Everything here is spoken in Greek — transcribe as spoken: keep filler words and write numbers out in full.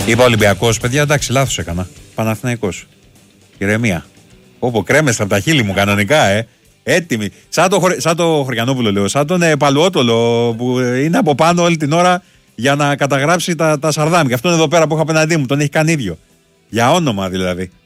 Είπα Ολυμπιακός, παιδιά, εντάξει, λάθος έκανα. Παναθηναϊκός. Ηρεμία. Όπω κρέμεστε από τα χείλη μου, κανονικά, ε. Έτοιμοι. Σαν το, σαν το Χωριανόπουλο, λέω. Σαν τον ε, Παλουότολο που είναι από πάνω όλη την ώρα για να καταγράψει τα, τα σαρδάμια. Και αυτόν εδώ πέρα που έχω απέναντί μου, τον έχει κάνει ίδιο. Για όνομα δηλαδή.